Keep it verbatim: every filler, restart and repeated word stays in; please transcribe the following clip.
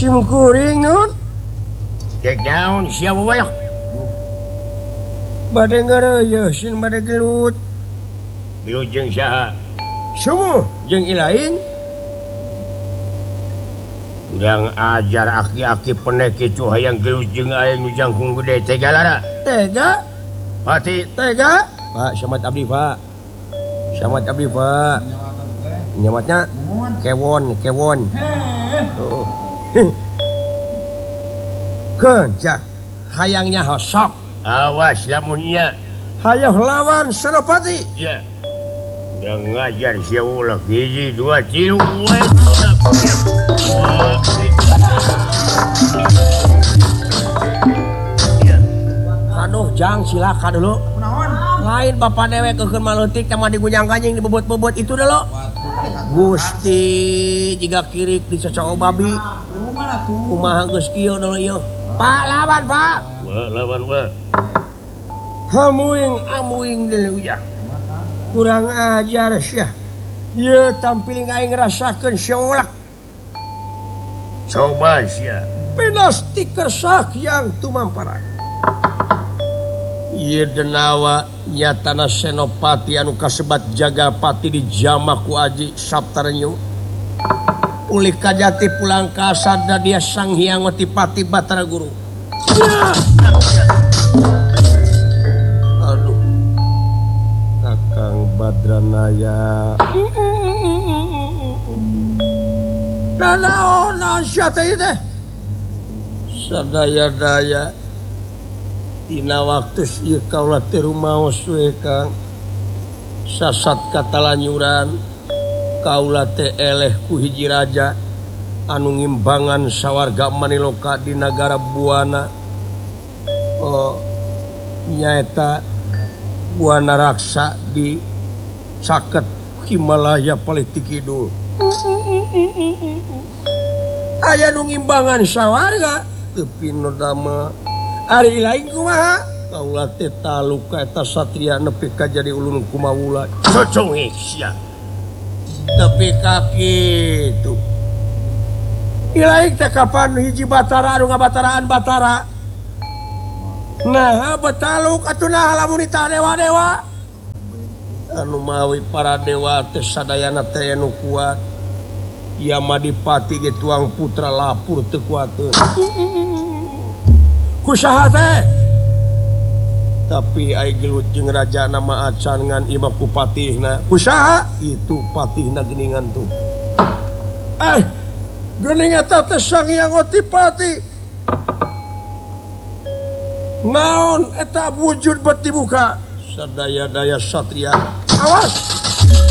simkuring cek daun siapa banyak bade ngaraya sin bade gelut bilujeng saha semua jeung ilaing urang ajar aki-aki peneki cu hayang gelut jeung aya nu jangkung gede tega lara tega pati tega Pak Syamat abdi Pak Syamat abdi Pak nyamatnya kewon kewon oh. Kencah hayangnya hosok awas lamunnya hayang lawan Senopati ya udah ngajar si ulah hiji dua tilu aduh jang silakan dulu lain bapak dewek kekeun maleutik sama digunyang kanjing dibebot-bebot itu dulu Gusti jika kirik dicocok babi kumaha geus kieu dulu ieu Pak lawan Pak wah lawan wah hamuing amuing dulu ya kurang ajar sia ieu tampil aing ngerasakeun syolak coba sia pinasti kersak yang tumamparan ieu denawa nyatana Senopati anu kasebat Jagapati di jama ku Aji Saptarenyu ulih kajati pulang ka asada dia Sang Hyang Watipati Batara Guru ya. Aduh Kakang Badranaya nanaon sia teh teh sadaya-daya tina waktu ieu kaula teh rumaos we Kang sasat katalanyuran kaula teh eleh ku hiji raja anu ngimbangan sawarga Maniloka di nagara Buana oh nyaeta Buana Raksa di caket Himalaya Paliti Kidul aya nu ngimbangan sawarga teu pinodama ari lain kumaha kaula teh taluk ka eta satria nepi ka jadi ulun kumawula cocong sia tapi ka kitu ilaing teh kapan hiji batara anu ngabataraan batara nah betaluk atuh nah lamun ita dewa-dewa anu mawi para dewa teh sadayana teh anu kuat Yamadipati ge tuang putra lapur teu kuateun kusaha teh tapi ai gelut jeung raja nama acan ngan imam ku patihna kusaha itu patihna geuningan tuh eh geuning eta teh Sang Hyang Watipati naon eta wujud beti buka sadaya-daya satria awas